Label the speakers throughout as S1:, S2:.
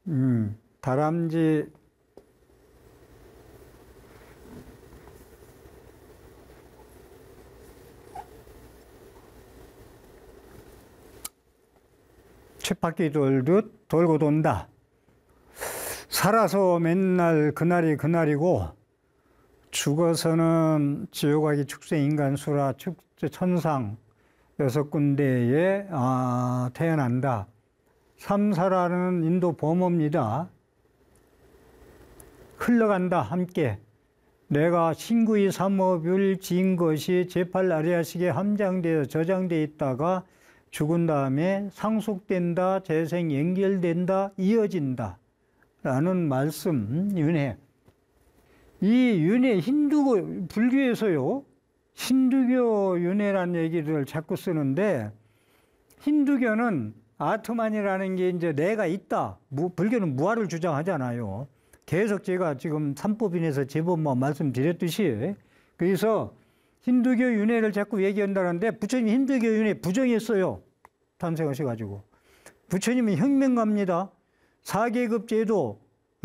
S1: 다람쥐 쳇바퀴 돌듯 돌고 돈다. 살아서 맨날 그날이 그날이고 죽어서는 지옥하기 축생 인간수라 천상 6군데에 태어난다. 삼사라는 인도 범어입니다. 흘러간다 함께. 내가 신구이 삼업을 지은 것이 제8아리아식에 함장되어 저장되어 있다가 죽은 다음에 상속된다, 재생 연결된다, 이어진다 라는 말씀, 윤회. 이 윤회, 불교에서요, 힌두교 윤회라는 얘기를 자꾸 쓰는데, 힌두교는 아트만이라는 게 이제 내가 있다. 불교는 무아를 주장하잖아요. 계속 제가 지금 삼법인에서 제법 말씀드렸듯이. 그래서 힌두교 윤회를 자꾸 얘기한다는데, 부처님이 힌두교 윤회 부정했어요. 탄생하셔가지고. 부처님은 혁명가입니다. 4계급 제도,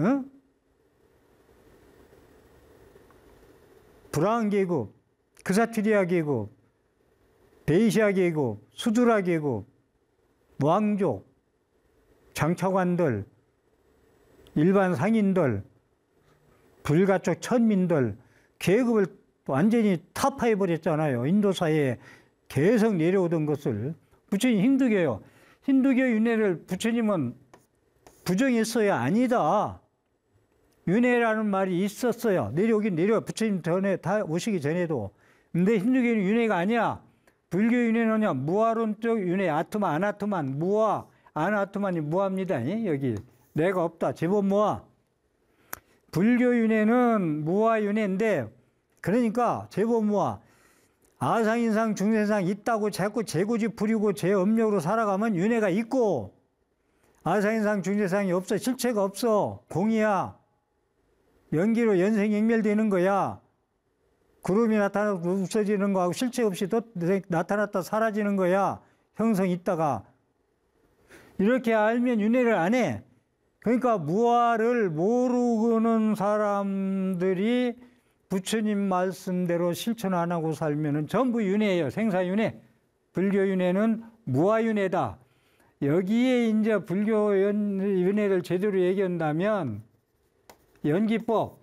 S1: 브라운 계급, 그사트리아 계급, 베이시아 계급, 수드라 계급, 왕족, 장차관들, 일반 상인들, 불가촉 천민들, 계급을 완전히 타파해버렸잖아요. 인도 사회에 계속 내려오던 것을. 부처님 힌두교요. 힌두교 윤회를 부처님은 부정했어요. 아니다. 윤회라는 말이 있었어요. 내려오긴 내려와. 부처님 전에 다 오시기 전에도. 근데 힌두교는 윤회가 아니야. 불교 윤회는요, 무아론적 윤회, 아트만, 아나트만, 무아, 아나트만이 무아입니다. 여기. 내가 없다. 제법 무아. 불교 윤회는 무아 윤회인데, 그러니까 제법 무아. 아상인상 중생상 있다고 자꾸 재고집 부리고 제 업력으로 살아가면 윤회가 있고, 아상인상 중생상이 없어. 실체가 없어. 공이야. 연기로 연생연멸되는 거야. 구름이 나타나고 없어지는 거하고 실체 없이 또 나타났다 사라지는 거야. 형성 있다가. 이렇게 알면 윤회를 안 해. 그러니까 무아를 모르는 사람들이 부처님 말씀대로 실천 안 하고 살면은 전부 윤회예요. 생사윤회. 불교윤회는 무아윤회다. 여기에 이제 불교윤회를 제대로 얘기한다면 연기법,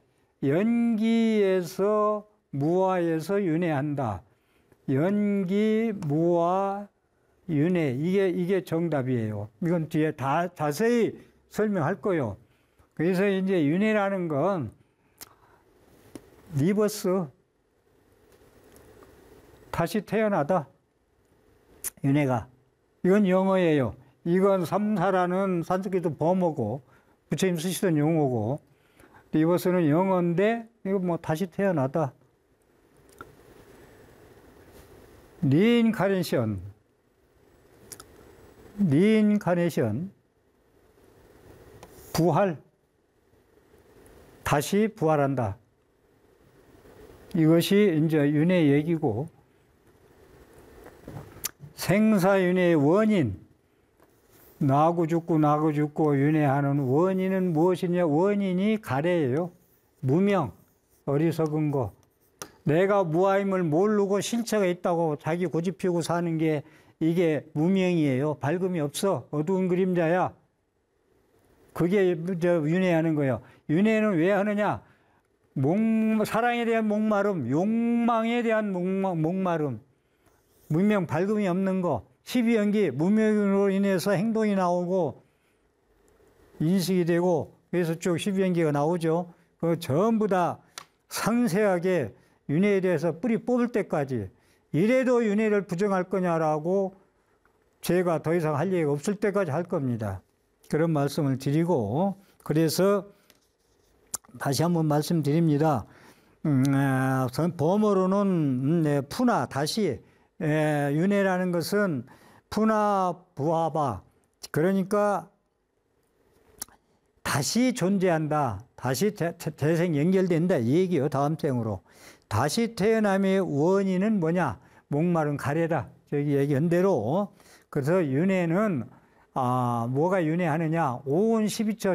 S1: 연기에서 무아에서 윤회한다. 연기, 무아, 윤회. 이게 정답이에요. 이건 뒤에 자세히 설명할 거예요. 그래서 이제 윤회라는 건 리버스, 다시 태어나다. 윤회가. 이건 영어예요. 이건 삼사라는 산스크리트 범어고, 부처님 쓰시던 용어고, 리버스는 영어인데, 이거 뭐 다시 태어나다. 리인카네이션. 부활. 다시 부활한다. 이것이 이제 윤회 얘기고, 생사윤회의 원인, 나고 죽고 윤회하는 원인은 무엇이냐? 원인이 가래예요. 무명, 어리석은 거. 내가 무아임을 모르고 실체가 있다고 자기 고집 피우고 사는 게 이게 무명이에요. 밝음이 없어. 어두운 그림자야. 그게 윤회하는 거예요. 윤회는 왜 하느냐? 사랑에 대한 목마름, 욕망에 대한 목마름, 무명, 밝음이 없는 거, 12연기, 무명으로 인해서 행동이 나오고 인식이 되고, 그래서 쭉 12연기가 나오죠. 그 전부 다 상세하게 윤회에 대해서 뿌리 뽑을 때까지, 이래도 윤회를 부정할 거냐라고 제가 더 이상 할 얘기가 없을 때까지 할 겁니다. 그런 말씀을 드리고, 그래서 다시 한번 말씀드립니다. 범어로는 푸나, 다시, 윤회라는 것은 푸나 부하바, 그러니까 다시 존재한다, 다시 재생 연결된다 이 얘기요. 다음 생으로. 다시 태어남의 원인은 뭐냐? 목마른 가래다. 저기 얘기한 대로. 그래서 윤회는 뭐가 윤회하느냐? 오온 12처